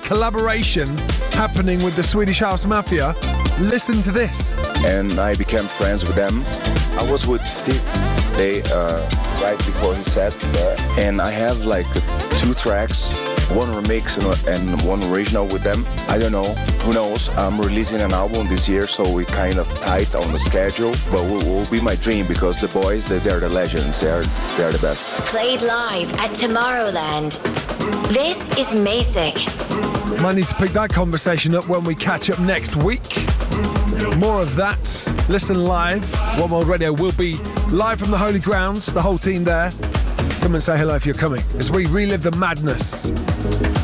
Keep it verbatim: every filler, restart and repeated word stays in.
collaboration happening with the Swedish House Mafia. Listen to this. And I became friends with them. I was with Steve They uh, right before he said there, and I have like two tracks, one remix and, and one original with them. I don't know, who knows? I'm releasing an album this year, so we kind of tight on the schedule, but it will, will be my dream because the boys, they, they're the legends. They're they're the best. Played live at Tomorrowland. This is Masick. Might need to pick that conversation up when we catch up next week. More of that. Listen live. One World Radio will be live from the Holy Grounds, the whole team there. Come and say hello if you're coming, as we relive the madness.